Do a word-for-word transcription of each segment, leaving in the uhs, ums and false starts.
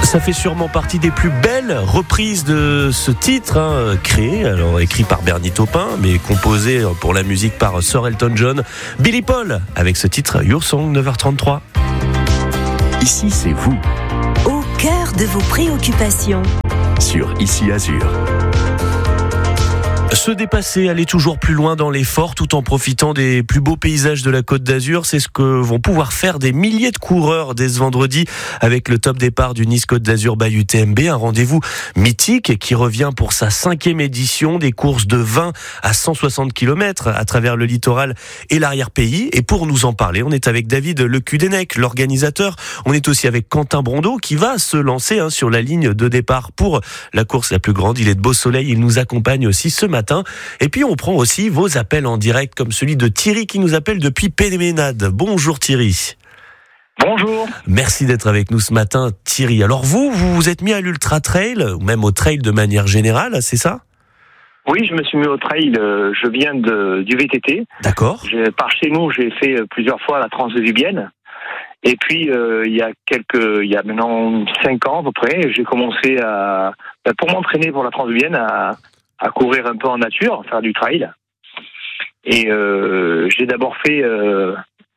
Ça fait sûrement partie des plus belles reprises de ce titre, hein, créé, alors écrit par Bernie Taupin, mais composé pour la musique par Sir Elton John, Billy Paul, avec ce titre Your Song, neuf heures trente-trois. Ici, c'est vous. Au cœur de vos préoccupations. Sur Ici Azur. Se dépasser, aller toujours plus loin dans l'effort tout en profitant des plus beaux paysages de la Côte d'Azur, c'est ce que vont pouvoir faire des milliers de coureurs dès ce vendredi avec le top départ du Nice Côte d'Azur by U T M B, un rendez-vous mythique qui revient pour sa cinquième édition, des courses de vingt à cent soixante kilomètres à travers le littoral et l'arrière-pays. Et pour nous en parler, on est avec David Lecudennec, l'organisateur. On est aussi avec Quentin Brondeau qui va se lancer hein, sur la ligne de départ pour la course la plus grande. Il est de Beau Soleil, il nous accompagne aussi ce matin. Et puis on prend aussi vos appels en direct comme celui de Thierry qui nous appelle depuis Péménade. Bonjour Thierry. Bonjour. Merci d'être avec nous ce matin Thierry. Alors vous, vous vous êtes mis à l'ultra trail ou même au trail de manière générale, c'est ça ? Oui, je me suis mis au trail, je viens de, du V T T. D'accord. Je, par chez nous, j'ai fait plusieurs fois la Transvibienne. Et puis euh, il y a quelques, il y a maintenant cinq ans à peu près, j'ai commencé à, pour m'entraîner pour la Transvibienne à à courir un peu en nature, faire du trail. Et euh, j'ai d'abord fait euh,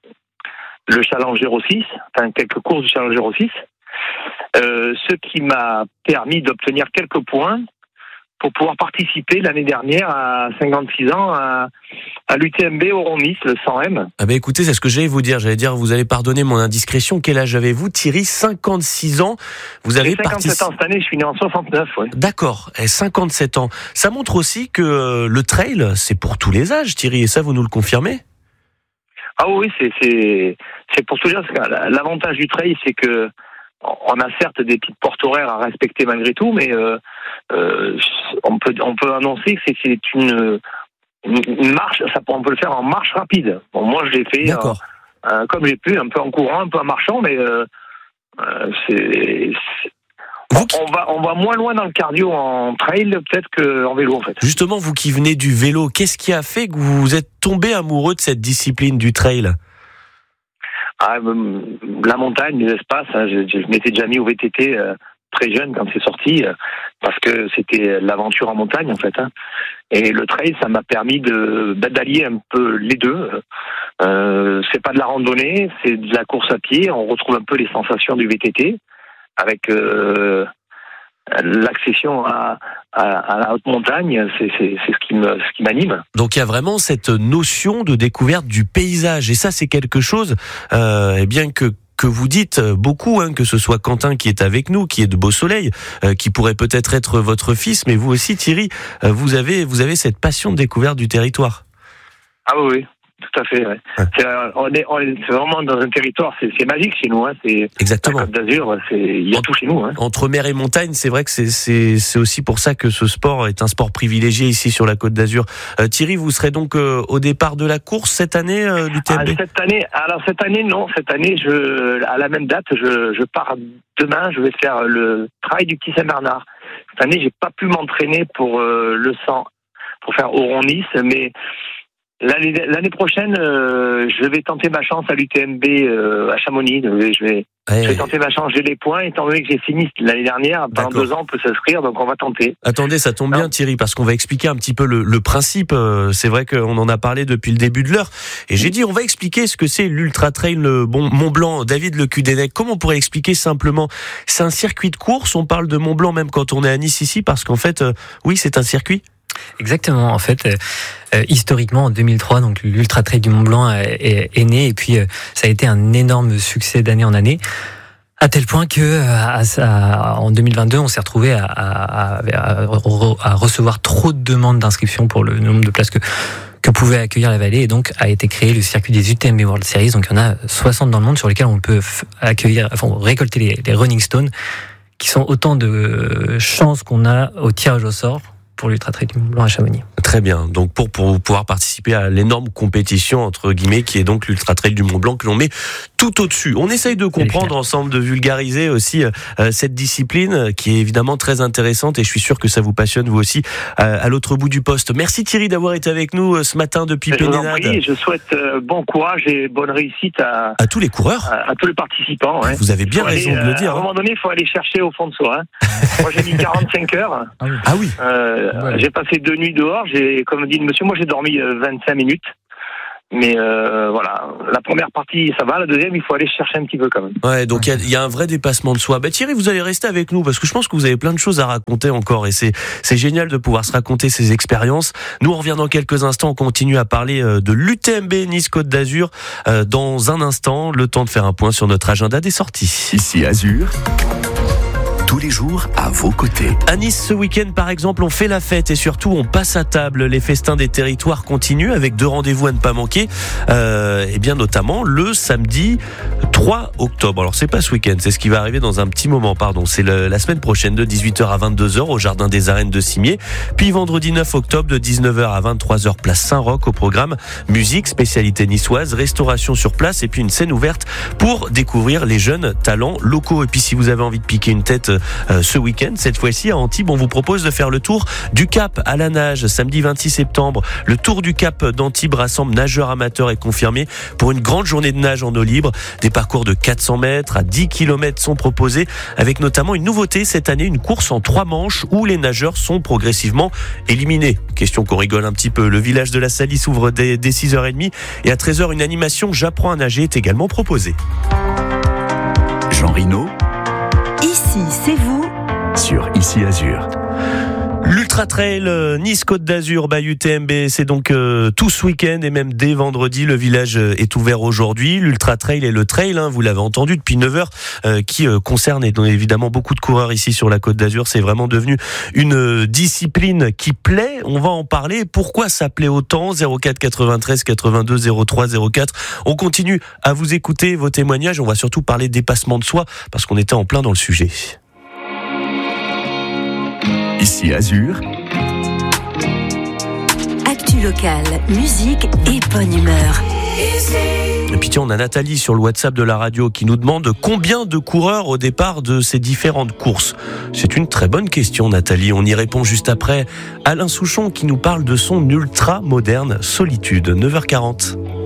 le Challenge zéro six, enfin quelques courses du Challenge zéro six, euh, ce qui m'a permis d'obtenir quelques points pour pouvoir participer l'année dernière à cinquante-six ans à, à l'U T M B Oron-Nice, le cent M. Ah ben écoutez, c'est ce que j'allais vous dire. J'allais dire, vous allez pardonner mon indiscrétion. Quel âge avez-vous, Thierry ? cinquante-six ans. Vous avez cinquante-sept participé... ans cette année, je suis né en soixante-neuf. Ouais. D'accord, et cinquante-sept ans. Ça montre aussi que le trail, c'est pour tous les âges, Thierry, et ça, vous nous le confirmez ? Ah oui, c'est, c'est, c'est pour tous les âges. L'avantage du trail, c'est que on a certes des petites portes horaires à respecter malgré tout, mais euh, euh, on peut on peut annoncer que c'est, c'est une, une marche. Ça, on peut le faire en marche rapide. Bon, moi, je l'ai fait euh, euh, comme j'ai pu, un peu en courant, un peu en marchant, mais euh, euh, c'est, c'est on, on va on va moins loin dans le cardio en trail peut-être qu'en vélo en fait. Justement, vous qui venez du vélo, qu'est-ce qui a fait que vous êtes tombé amoureux de cette discipline du trail ? Ah, la montagne, les espaces, hein, je, je m'étais déjà mis au V T T euh, très jeune quand c'est sorti, euh, parce que c'était l'aventure en montagne en fait. Hein. Et le trail, ça m'a permis de d'allier un peu les deux. Euh, c'est pas de la randonnée, c'est de la course à pied. On retrouve un peu les sensations du V T T avec euh, l'accession à, à, à la haute montagne, c'est, c'est, c'est ce qui me, ce qui m'anime. Donc il y a vraiment cette notion de découverte du paysage, et ça c'est quelque chose, euh, eh bien que que vous dites beaucoup, hein, que ce soit Quentin qui est avec nous, qui est de Beau Soleil, euh, qui pourrait peut-être être votre fils, mais vous aussi Thierry, euh, vous avez vous avez cette passion de découverte du territoire. Ah oui, oui. Tout à fait, ouais. Ouais. C'est, on est, on est, c'est vraiment dans un territoire, c'est, c'est magique chez nous, hein. C'est exactement. La Côte d'Azur, c'est, il y a entre, tout chez nous, hein. Entre mer et montagne, c'est vrai que c'est, c'est, c'est aussi pour ça que ce sport est un sport privilégié ici sur la Côte d'Azur. Euh, Thierry, vous serez donc euh, au départ de la course cette année, euh, l'U T M B ? Ah, cette année, alors cette année, non, cette année, je, à la même date, je, je pars demain, je vais faire le trail du Petit Saint-Bernard. Cette année, j'ai pas pu m'entraîner pour euh, le cent, pour faire Oron-Nice, mais L'année, l'année prochaine, euh, je vais tenter ma chance à l'U T M B euh, à Chamonix. Je vais, je vais, ouais. je vais tenter ma chance. J'ai les points, étant donné que j'ai fini l'année dernière. Pendant D'accord. deux ans, on peut s'inscrire, donc on va tenter. Attendez, ça tombe non. bien Thierry, parce qu'on va expliquer un petit peu le, le principe. Euh, c'est vrai qu'on en a parlé depuis le début de l'heure. Et j'ai dit, on va expliquer ce que c'est l'Ultra Trail le bon, Mont Blanc. David Lecudennec, comment on pourrait expliquer simplement ? C'est un circuit de course, on parle de Mont Blanc même quand on est à Nice ici, parce qu'en fait, euh, oui, c'est un circuit. Exactement. En fait, euh, historiquement, en deux mille trois, donc l'Ultra Trail du Mont Blanc est, est né, et puis euh, ça a été un énorme succès d'année en année, à tel point que à, à, en deux mille vingt-deux, on s'est retrouvé à, à, à, à recevoir trop de demandes d'inscription pour le nombre de places que que pouvait accueillir la vallée, et donc a été créé le circuit des U T M B World Series. Donc il y en a soixante dans le monde sur lesquels on peut accueillir, enfin récolter les, les Running Stones, qui sont autant de chances qu'on a au tirage au sort pour l'Ultra Trail du Mont Blanc à Chamonix. Très Très bien. Donc pour, pour pouvoir participer à l'énorme compétition entre guillemets qui est donc l'Ultra Trail du Mont Blanc que l'on met tout au-dessus. On essaye de comprendre ensemble, de vulgariser aussi euh, cette discipline qui est évidemment très intéressante et je suis sûr que ça vous passionne vous aussi euh, à l'autre bout du poste. Merci Thierry d'avoir été avec nous euh, ce matin depuis Pénénade. Je, je souhaite euh, bon courage et bonne réussite à, à tous les coureurs, à, à tous les participants. Ouais. Vous avez bien raison aller, de le dire. À un moment donné, il faut aller chercher au fond de soi. Hein. Moi j'ai mis quarante-cinq heures. Ah oui. Euh, ouais. J'ai passé deux nuits dehors. J'ai, comme dit le monsieur, moi j'ai dormi vingt-cinq minutes. Mais euh, voilà, la première partie ça va, la deuxième il faut aller chercher un petit peu quand même. Ouais, donc il y, y a un vrai dépassement de soi. Bah Thierry, vous allez rester avec nous parce que je pense que vous avez plein de choses à raconter encore et c'est c'est génial de pouvoir se raconter ces expériences. Nous on revient dans quelques instants, on continue à parler de l'U T M B Nice Côte d'Azur euh, dans un instant, le temps de faire un point sur notre agenda des sorties. Ici Azur, tous les jours à vos côtés. À Nice, ce week-end, par exemple, on fait la fête et surtout on passe à table. Les festins des territoires continuent avec deux rendez-vous à ne pas manquer. Euh, et bien notamment le samedi trois octobre. Alors c'est pas ce week-end, c'est ce qui va arriver dans un petit moment, pardon. C'est le, la semaine prochaine de dix-huit heures à vingt-deux heures au Jardin des Arènes de Cimier. Puis vendredi neuf octobre de dix-neuf heures à vingt-trois heures place Saint-Roch au programme musique, spécialité niçoise, restauration sur place et puis une scène ouverte pour découvrir les jeunes talents locaux. Et puis si vous avez envie de piquer une tête Euh, ce week-end, cette fois-ci à Antibes, on vous propose de faire le tour du Cap à la nage samedi vingt-six septembre. Le tour du Cap d'Antibes rassemble nageurs amateurs et confirmés pour une grande journée de nage en eau libre. Des parcours de quatre cents mètres à dix kilomètres sont proposés avec notamment une nouveauté cette année, une course en trois manches où les nageurs sont progressivement éliminés. Question qu'on rigole un petit peu. Le village de la Salie s'ouvre dès, dès six heures trente et à treize heures une animation J'apprends à nager est également proposée. Jean Rino. Ici, c'est vous. Sur Ici Azur. L'Ultra Trail Nice Côte d'Azur by U T M B, c'est donc euh, tout ce week-end et même dès vendredi. Le village est ouvert aujourd'hui. L'Ultra Trail et le trail, hein, vous l'avez entendu depuis neuf heures, euh, qui euh, concerne et dont évidemment beaucoup de coureurs ici sur la Côte d'Azur. C'est vraiment devenu une euh, discipline qui plaît. On va en parler. Pourquoi ça plaît autant? zéro quatre quatre-vingt-treize quatre-vingt-deux zéro trois zéro quatre. On continue à vous écouter vos témoignages. On va surtout parler de dépassement de soi parce qu'on était en plein dans le sujet. Ici Azur. Actu locale, musique et bonne humeur. Et puis tiens, on a Nathalie sur le WhatsApp de la radio qui nous demande combien de coureurs au départ de ces différentes courses. C'est une très bonne question Nathalie, on y répond juste après. Alain Souchon qui nous parle de son ultra moderne Solitude, neuf heures quarante.